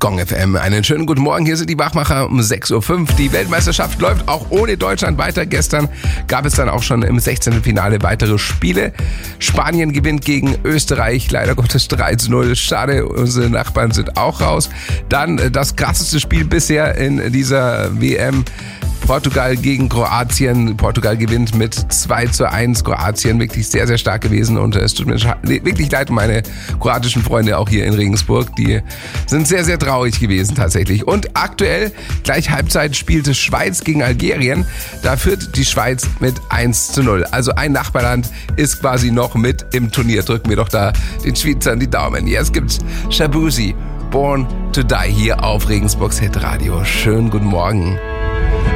Gong FM. Einen schönen guten Morgen. Hier sind die Wachmacher um 6.05 Uhr. Die Weltmeisterschaft läuft auch ohne Deutschland weiter. Gestern gab es dann auch schon im 16. Finale weitere Spiele. Spanien gewinnt gegen Österreich. Leider Gottes 3-0. Schade, unsere Nachbarn sind auch raus. Dann das krasseste Spiel bisher in dieser WM. Portugal gegen Kroatien. Portugal gewinnt mit 2-1. Kroatien wirklich sehr, sehr stark gewesen und es tut mir wirklich leid um meine kroatischen Freunde auch hier in Regensburg. Die sind sehr, sehr traurig gewesen tatsächlich. Und aktuell, gleich Halbzeit, spielte Schweiz gegen Algerien. Da führt die Schweiz mit 1-0. Also ein Nachbarland ist quasi noch mit im Turnier. Drücken wir doch da den Schweizern die Daumen. Jetzt gibt's Shabuzi, Born to Die hier auf Regensburgs Hitradio. Schönen guten Morgen.